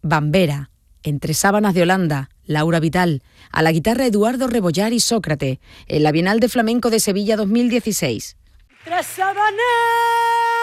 Bambera, Entre sábanas de Holanda, Laura Vital, a la guitarra Eduardo Rebollar y Sócrates, en la Bienal de Flamenco de Sevilla 2016. Tres sábanas